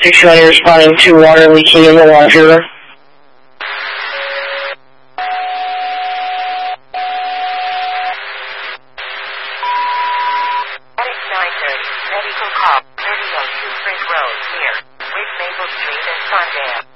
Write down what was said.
620 responding to water leaking in the laundry room. 9:30, medical call, 3002 Fridge Road, near West Maple Street and Sundance.